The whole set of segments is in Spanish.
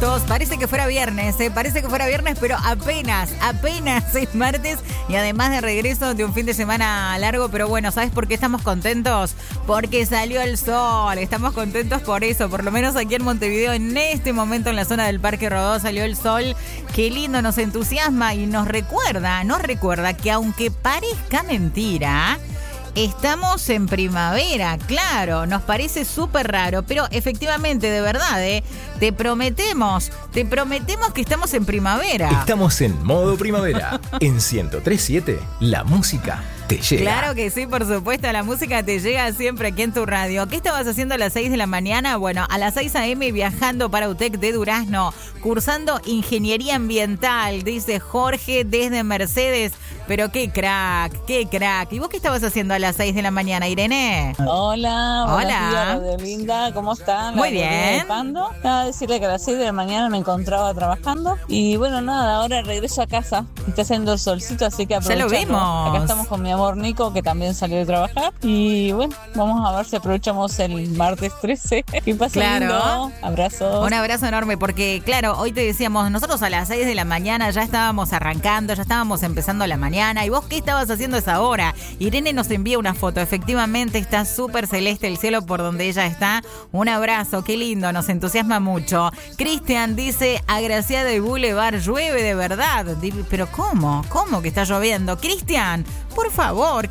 gustos. Parece que fuera viernes, pero apenas es martes y además de regreso de un fin de semana largo. Pero bueno, ¿sabes por qué estamos contentos? Porque salió el sol. Estamos contentos por eso, por lo menos aquí en Montevideo, en este momento en la zona del Parque Rodó salió el sol. Qué lindo, nos entusiasma y nos recuerda que aunque parezca mentira, estamos en primavera, claro, nos parece súper raro, pero efectivamente, de verdad, te prometemos que estamos en primavera. Estamos en modo primavera, en 103.7, la música te llega. Claro que sí, por supuesto, la música te llega siempre aquí en tu radio. ¿Qué estabas haciendo a las 6 de la mañana? Bueno, a las 6 a.m. viajando para UTEC de Durazno, cursando Ingeniería Ambiental, dice Jorge desde Mercedes. Pero qué crack. ¿Y vos qué estabas haciendo a las 6 de la mañana, Irene? Hola. Buenos días, Radio Linda, ¿cómo están? Muy bien. Nada, decirle que a las 6 de la mañana me encontraba trabajando. Y bueno, nada, ahora regreso a casa. Está haciendo el solcito, así que aprovechamos. Ya lo vimos. Acá estamos con mi amor Nico, que también salió de trabajar. Y bueno, vamos a ver si aprovechamos el martes 13. ¿Qué pasa? Claro. Lindo. Abrazos. Un abrazo enorme, porque claro, hoy te decíamos, nosotros a las 6 de la mañana ya estábamos arrancando, ya estábamos empezando la mañana. ¿Y vos qué estabas haciendo a esa hora? Irene nos envía una foto. Efectivamente está súper celeste el cielo por donde ella está. Un abrazo, qué lindo, nos entusiasma mucho. Cristian dice, agraciado y Boulevard, llueve de verdad. Pero ¿cómo que está lloviendo? Cristian, por favor.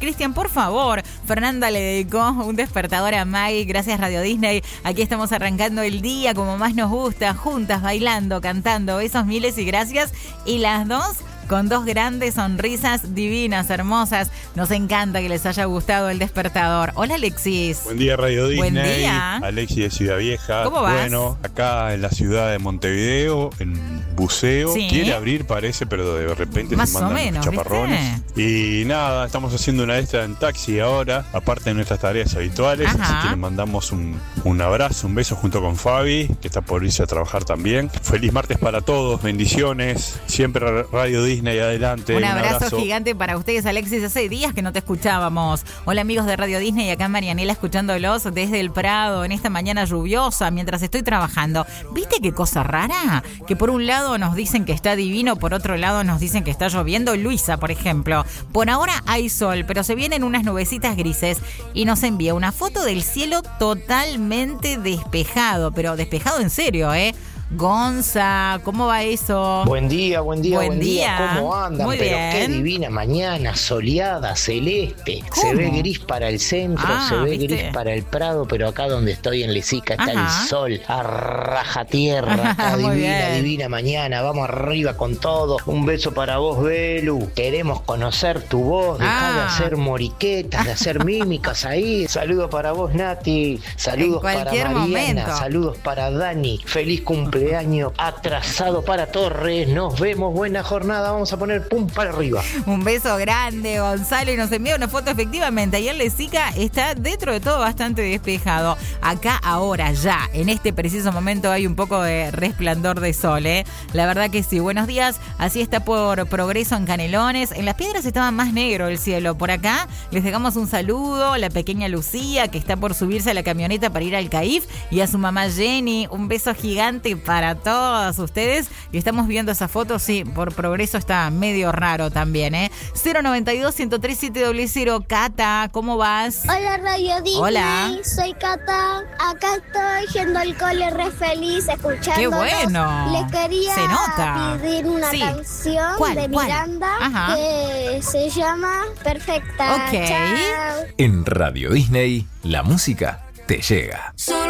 Fernanda le dedicó un despertador a Maggie. Gracias, Radio Disney. Aquí estamos arrancando el día como más nos gusta, juntas, bailando, cantando. Besos miles y gracias. Y las dos con dos grandes sonrisas divinas, hermosas. Nos encanta que les haya gustado el despertador. Hola, Alexis. Buen día, Radio Disney. Buen día. Alexis de Ciudad Vieja. ¿Cómo vas? Bueno, acá en la ciudad de Montevideo, en buceo. Sí. Quiere abrir, parece, pero de repente Más se o mandan menos, chaparrones. Y nada, estamos haciendo una extra en taxi ahora, aparte de nuestras tareas habituales. Ajá. Así que le mandamos un abrazo, un beso junto con Fabi, que está por irse a trabajar también. Feliz martes para todos, bendiciones. Siempre Radio Disney adelante. Un abrazo gigante para ustedes, Alexis. Hace días que no te escuchábamos. Hola, amigos de Radio Disney, acá Marianela escuchándolos desde el Prado en esta mañana lluviosa mientras estoy trabajando. ¿Viste qué cosa rara? Que por un lado nos dicen que está divino, por otro lado nos dicen que está lloviendo. Luisa, por ejemplo. Por ahora hay sol, pero se vienen unas nubecitas grises y nos envía una foto del cielo totalmente despejado, pero despejado en serio, Gonza, ¿cómo va eso? Buen día. Buen día. ¿Cómo andan? Muy Pero bien. qué divina mañana, soleada, celeste. ¿Cómo? Se ve gris para el centro, se ve ¿viste? gris para el Prado, pero acá donde estoy en Lesica está Ajá. el sol a raja tierra. Acá Muy bien. divina mañana. Vamos arriba con todo. Un beso para vos, Belu. Queremos conocer tu voz. Dejá de hacer moriquetas, de hacer mímicas ahí. Saludos para vos, Nati. Saludos para cualquier Mariana. momento. Saludos para Dani. Feliz cumpleaños atrasado para Torres. Nos vemos, buena jornada. Vamos a poner pum para arriba. Un beso grande, Gonzalo, y nos envía una foto. Efectivamente, ayer Lesica está dentro de todo bastante despejado. Acá ahora ya, en este preciso momento hay un poco de resplandor de sol, La verdad que sí. Buenos días, así está por Progreso en Canelones. En Las Piedras estaba más negro el cielo. Por acá les dejamos un saludo a la pequeña Lucía, que está por subirse a la camioneta para ir al CAIF, y a su mamá Jenny. Un beso gigante para todos ustedes. Y estamos viendo esa foto, sí, por Progreso está medio raro también, 092-103-700. Cata, ¿cómo vas? Hola, Radio Disney. Hola. Soy Cata. Acá estoy yendo al cole re feliz, escuchando. ¡Qué bueno! Les quería Se nota. pedir una Sí. canción ¿Cuál? de ¿Cuál? Miranda Ajá. que se llama Perfecta. Ok. Chao. En Radio Disney, la música te llega. Soy